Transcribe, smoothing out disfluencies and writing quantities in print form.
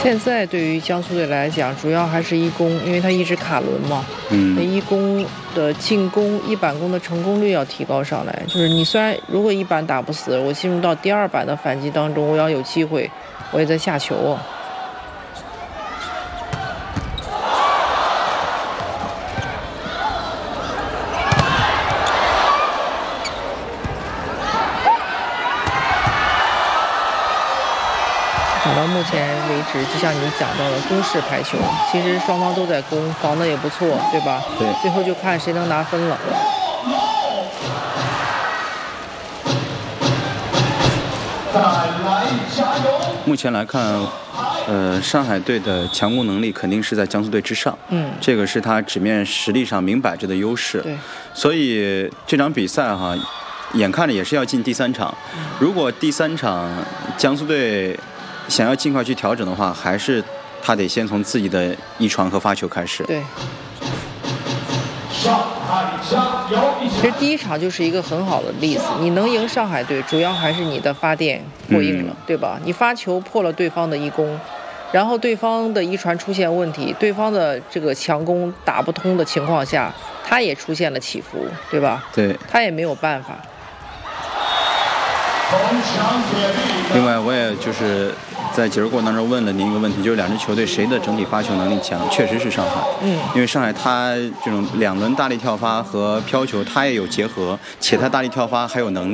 现在对于江苏队来讲，主要还是一攻，因为他一直卡轮嘛。那一攻的进攻一板攻的成功率要提高上来。就是你虽然如果一板打不死，我进入到第二板的反击当中，我要有机会，我也在下球啊。打到目前为止，就像你讲到的攻势排球，其实双方都在攻，防的也不错，对吧？ 对。 最后就看谁能拿分了。 目前来看，上海队的强攻能力肯定是在江苏队之上。这个是他纸面实力上明摆着的优势。 对。 所以这场比赛哈，眼看着也是要进第3场。如果第3场江苏队想要尽快去调整的话，还是他得先从自己的一传和发球开始。 对。其实第1场就是一个很好的例子，你能赢上海队，主要还是你的发电过硬了，对吧？你发球破了对方的一攻，然后对方的一传出现问题，对方的这个强攻打不通的情况下，他也出现了起伏，对吧？ 对。 他也没有办法。 另外，我也就是在解说过程当中问了您一个问题，就是2支球队谁的整体发球能力强？确实是上海。因为上海它这种2轮大力跳发和飘球，它也有结合，且它大力跳发还有能力。